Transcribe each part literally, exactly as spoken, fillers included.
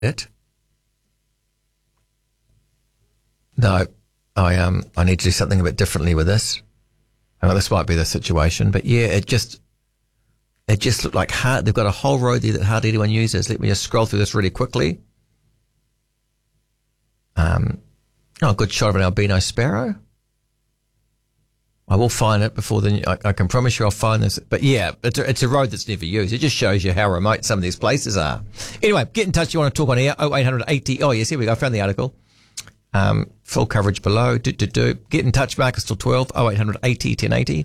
it. No, I um I need to do something a bit differently with this. Well, this might be the situation, but yeah, it just it just looked like hard. They've got a whole road there that hardly anyone uses. Let me just scroll through this really quickly. Um, oh, good shot of an albino sparrow. I will find it before the. I, I can promise you, I'll find this. But yeah, it's a, it's a road that's never used. It just shows you how remote some of these places are. Anyway, get in touch. You want to talk on air? Oh eight hundred eighty. Oh yes, here we go. I found the article. Um, full coverage below. Do, do, do. Get in touch, Marcus, till twelve. Oh eight hundred eighty ten eighty.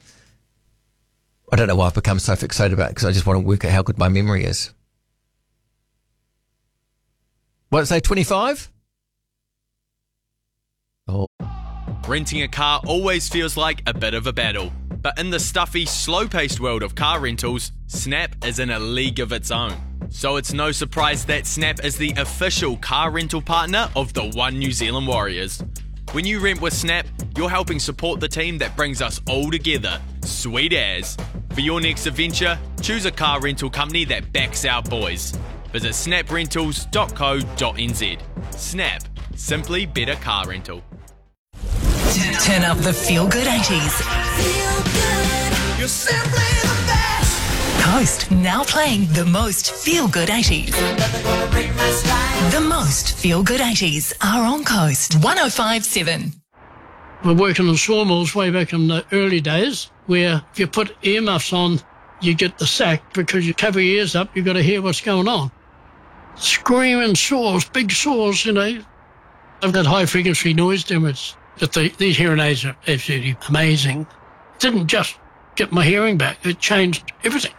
I don't know why I've become so fixated about it because I just want to work out how good my memory is. What did it say? twenty-five? Oh. Renting a car always feels like a bit of a battle, but in the stuffy, slow-paced world of car rentals, Snap is in a league of its own. So it's no surprise that Snap is the official car rental partner of the One New Zealand Warriors. When you rent with Snap, you're helping support the team that brings us all together. Sweet as. For your next adventure, choose a car rental company that backs our boys. Visit snap rentals dot co dot n z. Snap. Simply better car rental. Turn up the feel-good eighties. Feel good. You're simply the best. Coast now playing the most feel-good eighties. The most feel-good eighties are on Coast one oh five point seven. We're working on sawmills way back in the early days, where if you put earmuffs on, you get the sack because you cover your ears up, you've got to hear what's going on. Screaming saws, big saws, you know. I've got high-frequency noise damage. But the, these hearing aids are absolutely amazing. It didn't just get my hearing back, it changed everything.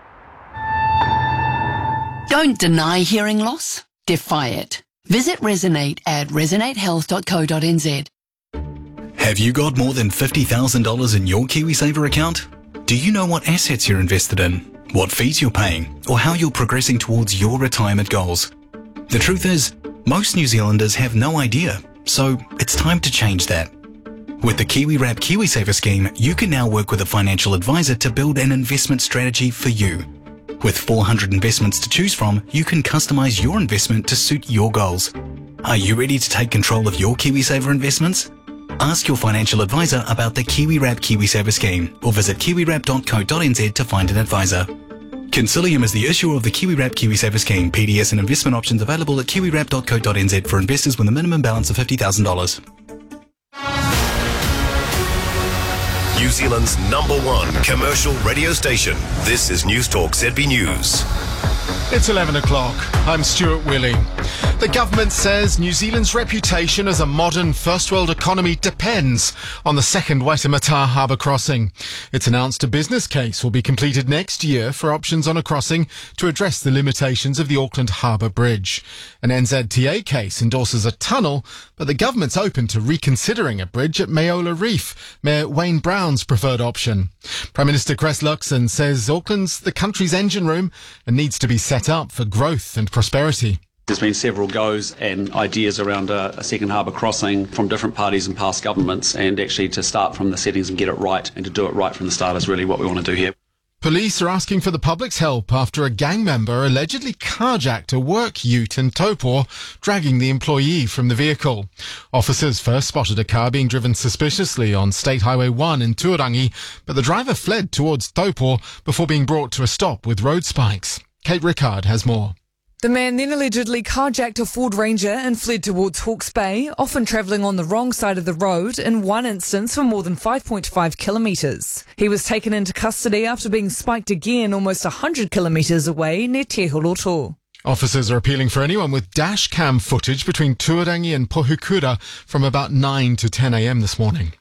Don't deny hearing loss, defy it. Visit Resonate at resonate health dot co dot n z. Have you got more than fifty thousand dollars in your KiwiSaver account? Do you know what assets you're invested in, what fees you're paying, or how you're progressing towards your retirement goals? The truth is, most New Zealanders have no idea. So it's time to change that. With the KiwiWrap KiwiSaver scheme, you can now work with a financial advisor to build an investment strategy for you. With four hundred investments to choose from, you can customize your investment to suit your goals. Are you ready to take control of your KiwiSaver investments? Ask your financial advisor about the KiwiWrap KiwiSaver scheme or visit kiwiwrap dot co dot n z to find an advisor. Consilium is the issuer of the KiwiWrap KiwiSaver scheme. P D S and investment options available at kiwiwrap dot co dot n z for investors with a minimum balance of fifty thousand dollars. New Zealand's number one commercial radio station. This is News Talk Z B News. It's eleven o'clock. I'm Stuart Willie. The government says New Zealand's reputation as a modern first world economy depends on the second Waitemata harbour crossing. It's announced a business case will be completed next year for options on a crossing to address the limitations of the Auckland Harbour Bridge. An N Z T A case endorses a tunnel, but the government's open to reconsidering a bridge at Mayola Reef, Mayor Wayne Brown's preferred option. Prime Minister Chris Luxon says Auckland's the country's engine room and needs to be set up for growth and prosperity. There's been several goes and ideas around a, a second harbour crossing from different parties and past governments, and actually to start from the settings and get it right and to do it right from the start is really what we want to do here. Police are asking for the public's help after a gang member allegedly carjacked a work ute in Taupō, dragging the employee from the vehicle. Officers first spotted a car being driven suspiciously on State Highway one in Tuarangi, but the driver fled towards Taupō before being brought to a stop with road spikes. Kate Rickard has more. The man then allegedly carjacked a Ford Ranger and fled towards Hawke's Bay, often travelling on the wrong side of the road, in one instance for more than five point five kilometres. He was taken into custody after being spiked again almost one hundred kilometres away near Te Horoto. Officers are appealing for anyone with dash cam footage between Tuarangi and Pohukura from about nine to ten a.m. this morning.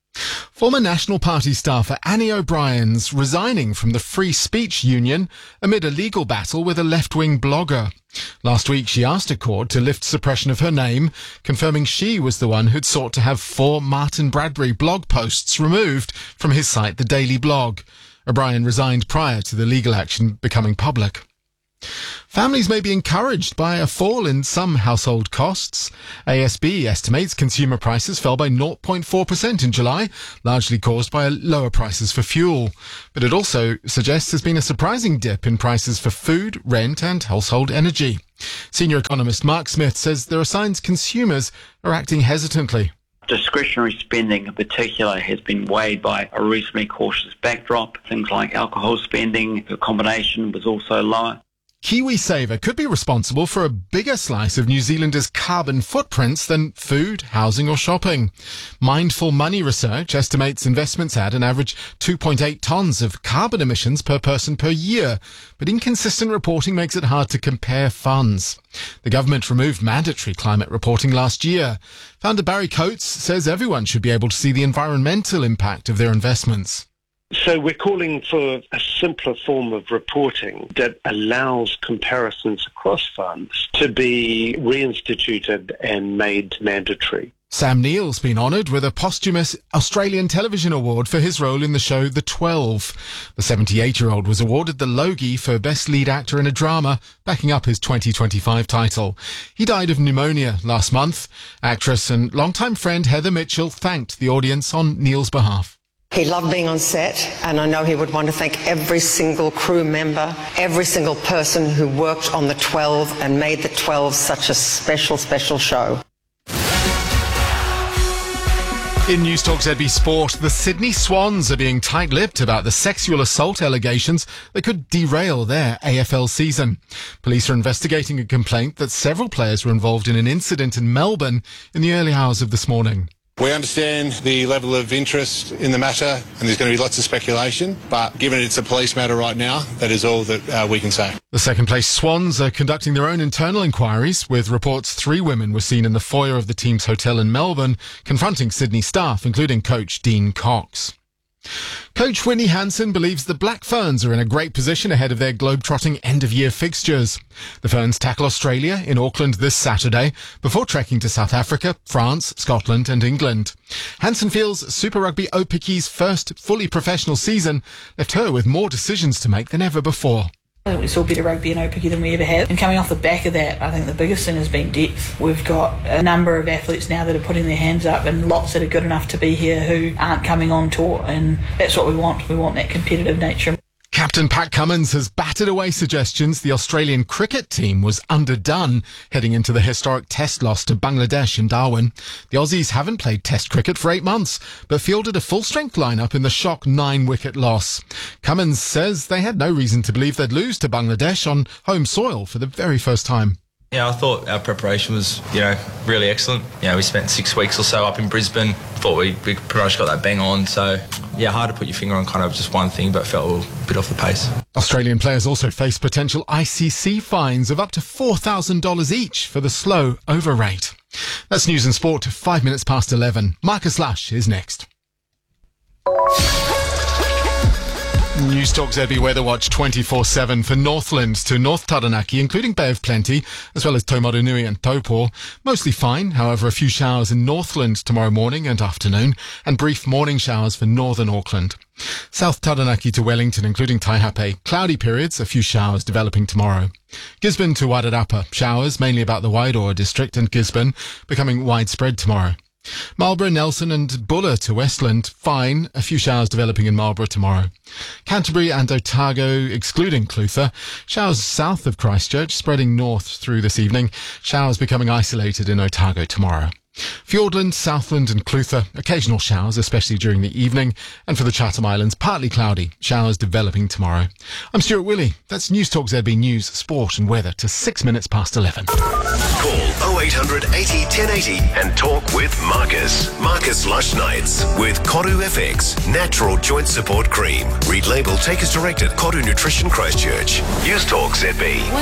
Former National Party staffer Annie O'Brien's resigning from the Free Speech Union amid a legal battle with a left-wing blogger. Last week she asked a court to lift suppression of her name, confirming she was the one who'd sought to have four Martin Bradbury blog posts removed from his site, The Daily Blog. O'Brien resigned prior to the legal action becoming public. Families may be encouraged by a fall in some household costs. A S B estimates consumer prices fell by zero point four percent in July, largely caused by lower prices for fuel. But it also suggests there's been a surprising dip in prices for food, rent and household energy. Senior economist Mark Smith says there are signs consumers are acting hesitantly. Discretionary spending in particular has been weighed by a reasonably cautious backdrop. Things like alcohol spending, the combination was also lower. KiwiSaver could be responsible for a bigger slice of New Zealanders' carbon footprints than food, housing or shopping. Mindful Money Research estimates investments add an average two point eight tonnes of carbon emissions per person per year, but inconsistent reporting makes it hard to compare funds. The government removed mandatory climate reporting last year. Founder Barry Coates says everyone should be able to see the environmental impact of their investments. So we're calling for a simpler form of reporting that allows comparisons across funds to be reinstituted and made mandatory. Sam Neill's been honoured with a posthumous Australian Television Award for his role in the show The Twelve. The seventy-eight-year-old was awarded the Logie for Best Lead Actor in a Drama, backing up his twenty twenty-five title. He died of pneumonia last month. Actress and longtime friend Heather Mitchell thanked the audience on Neill's behalf. He loved being on set, and I know he would want to thank every single crew member, every single person who worked on The twelve and made The twelve such a special, special show. In News Talk Z B Sport, the Sydney Swans are being tight-lipped about the sexual assault allegations that could derail their A F L season. Police are investigating a complaint that several players were involved in an incident in Melbourne in the early hours of this morning. We understand the level of interest in the matter, and there's going to be lots of speculation, but given it's a police matter right now, that is all that uh, we can say. The second-place Swans are conducting their own internal inquiries, with reports three women were seen in the foyer of the team's hotel in Melbourne, confronting Sydney staff, including coach Dean Cox. Coach Winnie Hansen believes the Black Ferns are in a great position ahead of their globe-trotting end-of-year fixtures. The Ferns tackle Australia in Auckland this Saturday before trekking to South Africa, France, Scotland and England. Hansen feels Super Rugby Aupike's first fully professional season left her with more decisions to make than ever before. I think we saw better rugby in Aupiki than we ever have. And coming off the back of that, I think the biggest thing has been depth. We've got a number of athletes now that are putting their hands up and lots that are good enough to be here who aren't coming on tour. And that's what we want. We want that competitive nature. Captain Pat Cummins has batted away suggestions the Australian cricket team was underdone heading into the historic test loss to Bangladesh in Darwin. The Aussies haven't played test cricket for eight months, but fielded a full-strength lineup in the shock nine-wicket loss. Cummins says they had no reason to believe they'd lose to Bangladesh on home soil for the very first time. Yeah, I thought our preparation was, you know, really excellent. You know, we spent six weeks or so up in Brisbane. Thought we, we pretty much got that bang on. So, yeah, hard to put your finger on kind of just one thing, but felt a bit off the pace. Australian players also face potential I C C fines of up to four thousand dollars each for the slow over rate. That's news and sport, five minutes past eleven. Marcus Lush is next. News Talk Z B Weather Watch twenty-four seven for Northland to North Taranaki, including Bay of Plenty, as well as Taumarunui and Taupo. Mostly fine, however, a few showers in Northland tomorrow morning and afternoon, and brief morning showers for northern Auckland. South Taranaki to Wellington, including Taihape, cloudy periods, a few showers developing tomorrow. Gisborne to Wairarapa, showers mainly about the Wairoa district and Gisborne, becoming widespread tomorrow. Marlborough, Nelson and Buller to Westland, fine, a few showers developing in Marlborough tomorrow. Canterbury and Otago, excluding Clutha, showers south of Christchurch, spreading north through this evening, showers becoming isolated in Otago tomorrow. Fiordland, Southland and Clutha, occasional showers, especially during the evening, and for the Chatham Islands, partly cloudy, showers developing tomorrow. I'm Stuart Willey. That's News Talk Z B News, Sport and Weather to six minutes past eleven. Call oh eight hundred eighty ten eighty and talk with Marcus. Marcus Lush Nights with Koru F X, Natural Joint Support Cream. Read label, take as directed. Koru Nutrition Christchurch. News Talk Z B.